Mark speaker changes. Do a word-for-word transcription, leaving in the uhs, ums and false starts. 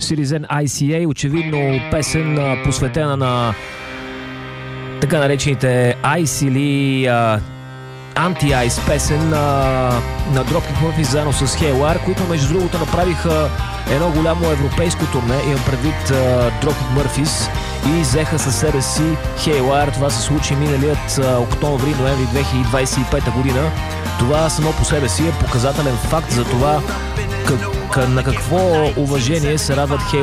Speaker 1: Citizen Ай Си Ей, очевидно песен а, посветена на така наречените Ice или а, анти-Ice песен а, на Dropkick Murphys заедно с Haywire, които между другото направиха едно голямо европейско турне, имам предвид а, Dropkick Murphys, и взеха със себе си Haywire. Това се случи миналият а, октомври-ноември две хиляди двадесет и пета година. Това само по себе си е показателен факт за това как, на какво уважение се радват Haywire